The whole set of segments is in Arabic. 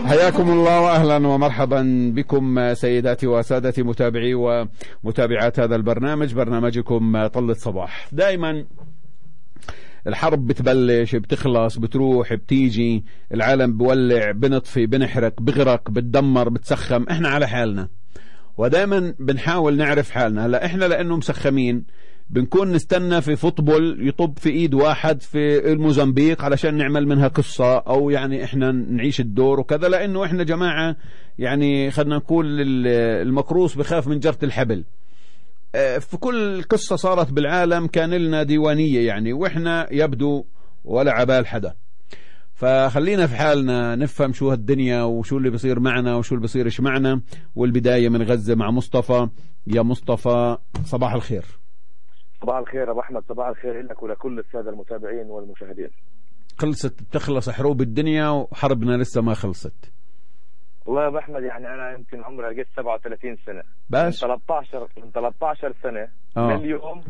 حياكم الله وأهلا ومرحبا بكم سيداتي وسادتي متابعي ومتابعات هذا البرنامج، برنامجكم طلة صباح. دائما الحرب بتبلش، بتخلص، بتروح، بتيجي، العالم بولع، بنطفي، بنحرق، بغرق، بتدمر، بتسخم. احنا على حالنا ودائما بنحاول نعرف حالنا. هلا احنا لأنه مسخمين بنكون نستنى في فوتبول يطب في ايد واحد في الموزمبيق علشان نعمل منها قصة، او يعني احنا نعيش الدور وكذا، لانه احنا جماعة يعني خلنا نقول المقروص بخاف من جرة الحبل. في كل قصة صارت بالعالم كان لنا ديوانية يعني، واحنا يبدو ولا عبال حدا. فخلينا في حالنا نفهم شو هالدنيا وشو اللي بيصير معنا وشو اللي بيصيرش معنا. والبداية من غزة مع مصطفى. يا مصطفى صباح الخير. صباح الخير ابو احمد، صباح الخير لك ولكل الساده المتابعين والمشاهدين. خلصت تخلص حروب الدنيا وحربنا لسه ما خلصت. والله يا ابو احمد يعني انا يمكن عمري لقيت 37 سنه بس من 13 سنه لليوم.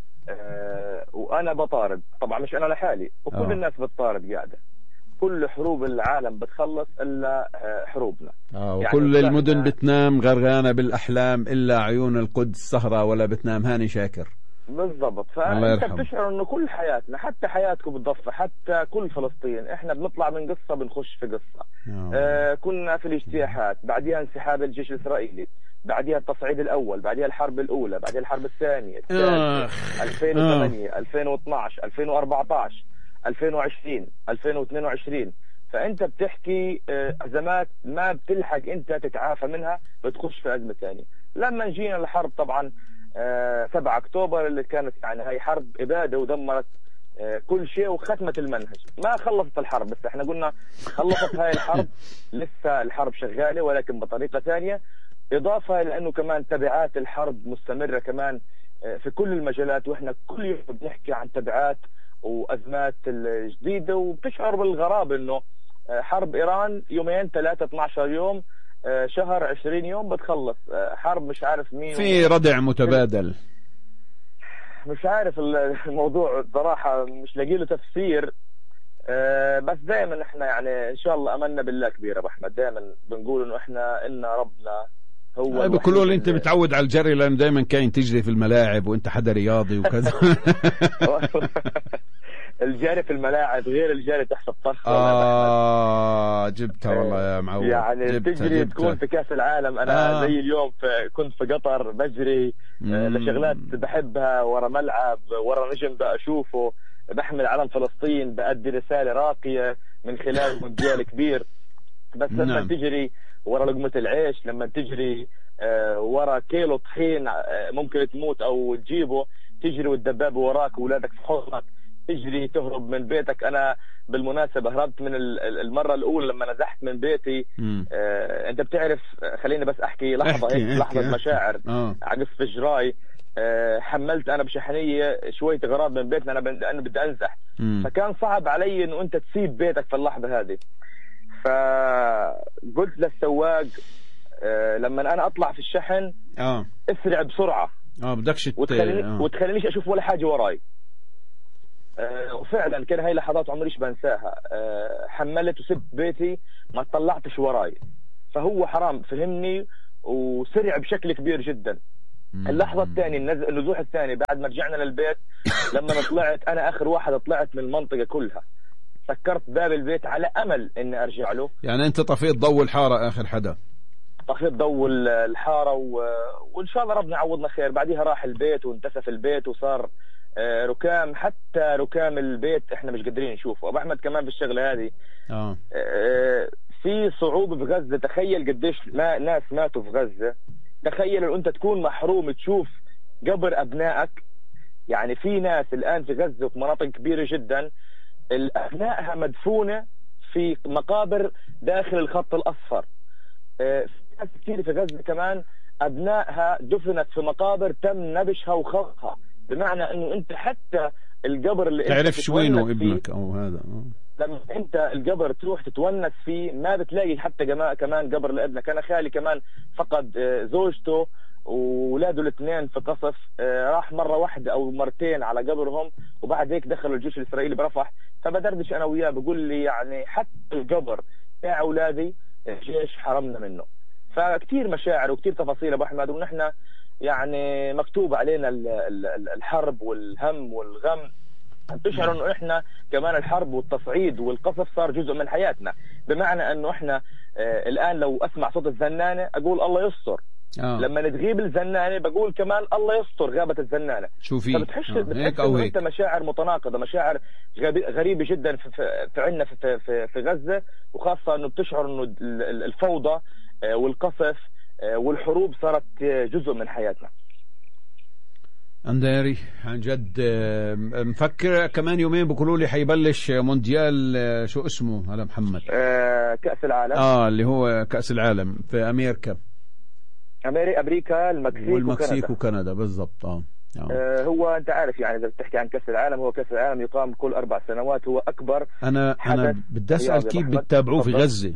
وانا بطارد طبعا، مش انا لحالي، وكل الناس بتطارد قاعده. كل حروب العالم بتخلص الا حروبنا. وكل يعني المدن بتنام غرغانه بالاحلام الا عيون القدس سهره ولا بتنام هاني شاكر. بالضبط. فانت بتشعر انه كل حياتنا، حتى حياتكم بالضفه، حتى كل فلسطين، احنا بنطلع من قصه بنخش في قصه. كنا في الاجتياحات، بعدها انسحاب الجيش الاسرائيلي، بعدها التصعيد الاول، بعدها الحرب الاولى، بعدها الحرب الثانيه، الثالثه، 2008 2012 2014 2020 2022. فانت بتحكي ازمات ما بتلحق انت تتعافى منها، بتخش في ازمه ثانيه. لما جينا الحرب طبعا 7 أكتوبر اللي كانت يعني هاي حرب إبادة ودمرت كل شيء وختمت المنهج. ما خلصت الحرب، بس احنا قلنا خلصت هاي الحرب، لسه الحرب شغالة ولكن بطريقة ثانية. إضافة لأنه كمان تبعات الحرب مستمرة كمان في كل المجالات، وإحنا كل يوم بنحكي عن تبعات وأزمات الجديدة، وبتشعر بالغرابة إنه حرب إيران يومين 3 12 يوم، شهر 20 يوم بتخلص. حرب مش عارف مين في ردع متبادل. مش عارف الموضوع صراحة مش لاقي له تفسير. بس دائما احنا يعني ان شاء الله املنا بالله كبير ابو احمد. دائما بنقول انه احنا ان ربنا هو بيقولوا لي انت متعود على الجري لان دائما كاين تجري في الملاعب وانت حدا رياضي وكذا. الجري في الملاعب غير الجري تحت الطرف. جبتها والله يا معود. يعني تجري تكون في كاس العالم. انا زي اليوم كنت في قطر بجري لشغلات بحبها، ورا ملعب، ورا نجم بشوفه، بحمل علم فلسطين، بأدي رسالة راقية من خلال مونديال كبير. بس لما تجري ورا لقمة العيش، لما تجري ورا كيلو طحين ممكن تموت او تجيبه، تجري والدبابة وراك واولادك في حضنك، تجري تهرب من بيتك. انا بالمناسبة هربت من المرة الاولى لما نزحت من بيتي. انت بتعرف، خليني بس احكي لحظة هيك، لحظة مشاعر. عقف في جراي، حملت انا بشحنية شوية اغراض من بيتنا، انا بدي انزح. فكان صعب علي انه انت تسيب بيتك في اللحظة هذه. فقلت للسواق لما انا اطلع في الشحن اسرع بسرعة، بدكش وتخلينيش اشوف ولا حاجة وراي. وفعلا كان هاي لحظات عمريش بنساها. حملت وسبت بيتي، ما طلعتش وراي. فهو حرام فهمني وسرع بشكل كبير جدا. اللحظة الثانية، النزوح الثاني بعد ما رجعنا للبيت، لما طلعت انا اخر واحد طلعت من المنطقة كلها، سكرت باب البيت على امل اني ارجع له. يعني انت طفيت ضوء الحارة اخر حدا؟ طفيت ضوء الحارة وان شاء الله ربنا يعوضنا خير. بعدها راح البيت وانتسف البيت وصار ركام، حتى ركام البيت احنا مش قادرين نشوفه. ابو احمد كمان في الشغله هذه في صعوبه في غزه. تخيل قديش ناس ماتوا في غزه. تخيل انت تكون محروم تشوف قبر ابنائك. يعني في ناس الان في غزه في مناطق كبيره جدا ابنائها مدفونه في مقابر داخل الخط الاصفر. في ناس كثير في غزه كمان ابنائها دفنت في مقابر تم نبشها وخرقها. بمعنى انه انت حتى القبر اللي تعرفش وينه ابنك او هذا، لما انت القبر تروح تتونس فيه ما بتلاقي حتى كمان قبر لابنك. انا خالي كمان فقد زوجته وولاده الاثنين في قصف. راح مرة واحدة او مرتين على قبرهم، وبعد هيك دخلوا الجيش الاسرائيلي برفح. فبدردش انا وياه، بقول لي يعني حتى القبر يا اولادي جيش حرمنا منه. فكتير مشاعر وكتير تفاصيل ابو احمد، ونحن يعني مكتوب علينا الحرب والهم والغم. تشعر انه احنا كمان الحرب والتصعيد والقصف صار جزء من حياتنا، بمعنى انه احنا الان لو اسمع صوت الزنانه اقول الله يستر، لما تغيب الزنانه بقول كمان الله يستر غابت الزنانه. شوفي فبتحس انه انت مشاعر متناقضه، مشاعر غريبه جدا في عندنا في غزه، وخاصه انه بتشعر انه الفوضى والقصف والحروب صارت جزء جزء من أنداري عن جد. مفكر كمان يومين بيقولوا لي حيبلش مونديال شو اسمه هذا محمد؟ كأس العالم. اللي هو كأس العالم في أمريكا، المكسيك وكندا بالضبط. هو انت عارف يعني اذا بتحكي عن كأس العالم، هو كأس العالم يقام كل 4 سنوات، هو اكبر انا بدي اسال كيف بتتابعوه في غزة؟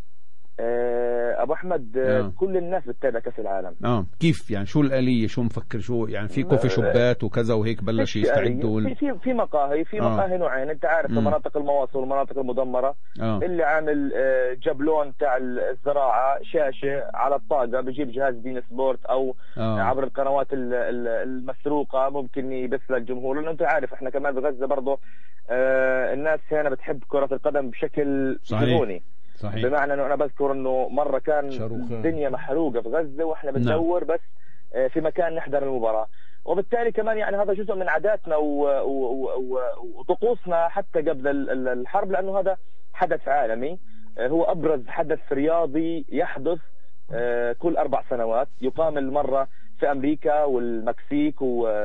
ابو احمد كل الناس بتتابع كاس العالم. كيف يعني؟ شو الآلية؟ شو مفكر؟ شو يعني في كوفي شوبات وكذا وهيك بلش يستعدوا؟ في مقاهي نوعين، انت عارف في مناطق المواصل والمناطق المدمرة. اللي عامل جبلون تاع الزراعة، شاشة على الطاقة، بجيب جهاز بين سبورت او عبر القنوات المسروقة ممكن يبث للجمهور، لانه انت عارف احنا كمان بغزة برضه الناس هنا بتحب كرة القدم بشكل جنوني. صحيح. بمعنى انه انا بذكر انه مرة كان الدنيا محروقة في غزة واحنا بندور بس في مكان نحضر المباراة، وبالتالي كمان يعني هذا جزء من عاداتنا وطقوسنا حتى قبل الحرب، لانه هذا حدث عالمي، هو ابرز حدث رياضي يحدث كل 4 سنوات، يقام المرة في امريكا والمكسيك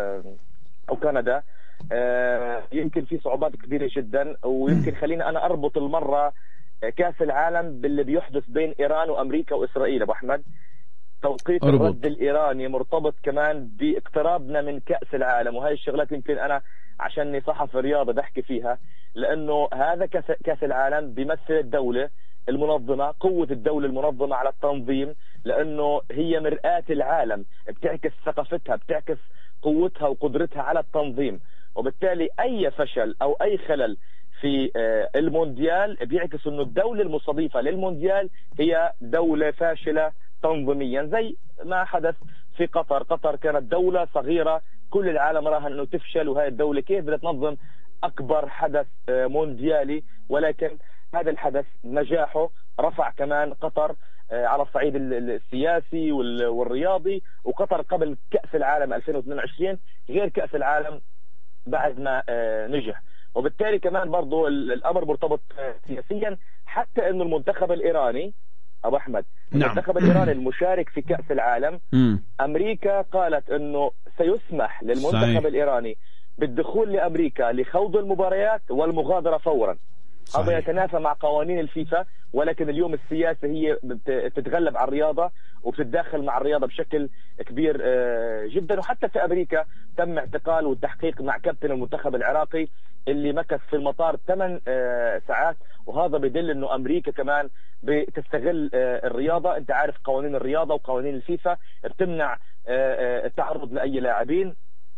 وكندا. يمكن في صعوبات كبيرة جدا، ويمكن خليني انا اربط المرة كأس العالم باللي بيحدث بين إيران وأمريكا وإسرائيل أبو أحمد. توقيت الرد الإيراني مرتبط كمان باقترابنا من كأس العالم، وهي الشغلات يمكن أنا عشاني صحفي رياضة بحكي فيها، لأنه هذا كأس العالم بيمثل الدولة المنظمة، قوة الدولة المنظمة على التنظيم، لأنه هي مرآة العالم، بتعكس ثقافتها، بتعكس قوتها وقدرتها على التنظيم، وبالتالي أي فشل أو أي خلل في المونديال بيعكس انه الدولة المستضيفة للمونديال هي دولة فاشلة تنظيميا، زي ما حدث في قطر. قطر كانت دولة صغيرة، كل العالم راهن انه تفشل، وهي الدولة كيف بدها تنظم اكبر حدث مونديالي، ولكن هذا الحدث نجاحه رفع كمان قطر على الصعيد السياسي والرياضي. وقطر قبل كأس العالم 2022 غير كأس العالم بعد ما نجح، وبالتالي كمان برضو الأمر مرتبط سياسيا، حتى أنه المنتخب الإيراني أبو أحمد، المنتخب الإيراني المشارك في كأس العالم، أمريكا قالت أنه سيسمح للمنتخب الإيراني بالدخول لأمريكا لخوض المباريات والمغادرة فورا. هذا يتنافى مع قوانين الفيفا، ولكن اليوم السياسة هي بتتغلب على الرياضة وبتتداخل مع الرياضة بشكل كبير جدا. وحتى في أمريكا تم اعتقال والتحقيق مع كابتن المنتخب العراقي اللي مكث في المطار 8 ساعات، وهذا بدل انه امريكا كمان بتستغل الرياضة. انت عارف قوانين الرياضة وقوانين الفيفا بتمنع التعرض لأي لاعبين،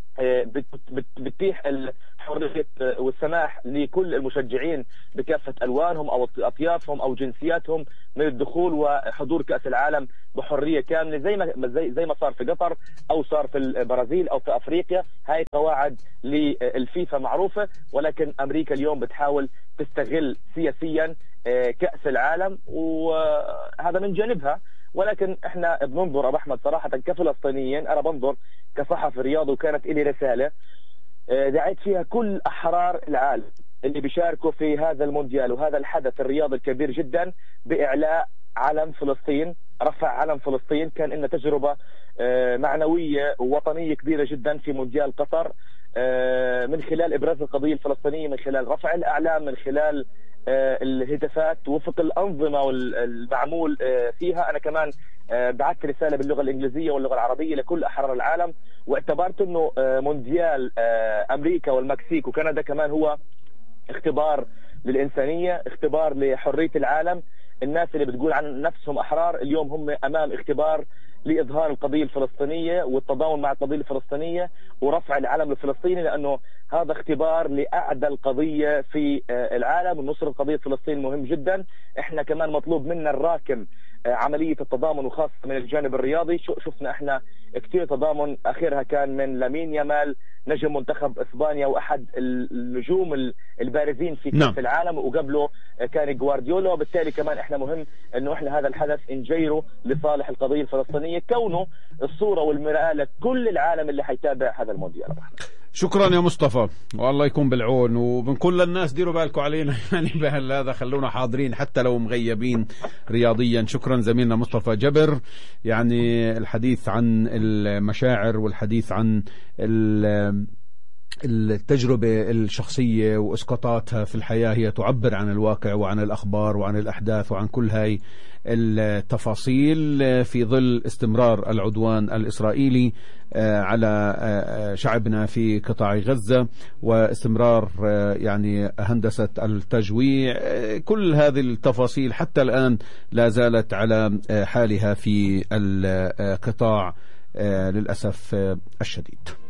بتتيح الحرية والسماح لكل المشجعين بكافة ألوانهم أو أطيافهم أو جنسياتهم من الدخول وحضور كأس العالم بحرية كاملة، زي ما صار في قطر أو صار في البرازيل أو في أفريقيا. هاي قواعد للفيفا معروفة، ولكن أمريكا اليوم بتحاول تستغل سياسيا كأس العالم، وهذا من جانبها. ولكن احنا بننظر ابو احمد صراحه كفلسطينيين، انا بنظر كصحفي رياضي، وكانت لي رساله دعيت فيها كل احرار العالم اللي بيشاركوا في هذا المونديال وهذا الحدث الرياضي الكبير جدا باعلاء علم فلسطين، رفع علم فلسطين. كان لنا تجربه معنويه ووطنيه كبيره جدا في مونديال قطر، من خلال ابراز القضيه الفلسطينيه، من خلال رفع الاعلام، من خلال الهتافات وفق الأنظمة والمعمول فيها. أنا كمان بعثت رسالة باللغة الإنجليزية واللغة العربية لكل أحرار العالم، واعتبرت أنه مونديال أمريكا والمكسيك وكندا كمان هو اختبار للإنسانية، اختبار لحرية العالم، الناس اللي بتقول عن نفسهم أحرار اليوم هم أمام اختبار لإظهار القضية الفلسطينية والتضامن مع القضية الفلسطينية ورفع العلم الفلسطيني، لأنه هذا اختبار لأعدل قضية في العالم، ونصر القضية الفلسطينية مهم جدا. احنا كمان مطلوب منا الراكم عملية التضامن، وخاصة من الجانب الرياضي. شفنا احنا كثير تضامن، اخرها كان من لامين يامال نجم منتخب اسبانيا واحد النجوم البارزين في كأس العالم، وقبله كان جوارديولا. وبالتالي كمان احنا مهم انه احنا هذا الحدث نجيره لصالح القضية الفلسطينية، كونه الصورة والمرآة لكل العالم اللي حيتابع هذا المونديال. شكرا يا مصطفى، والله يكون بالعون، وبنقول للناس ديروا بالكم علينا يعني بهذا، خلونا حاضرين حتى لو مغيبين رياضيا. شكرا زميلنا مصطفى جبر. يعني الحديث عن المشاعر والحديث عن التجربة الشخصية وإسقاطاتها في الحياة هي تعبر عن الواقع وعن الأخبار وعن الأحداث وعن كل هاي التفاصيل في ظل استمرار العدوان الإسرائيلي على شعبنا في قطاع غزة، واستمرار يعني هندسة التجويع. كل هذه التفاصيل حتى الآن لا زالت على حالها في القطاع للأسف الشديد.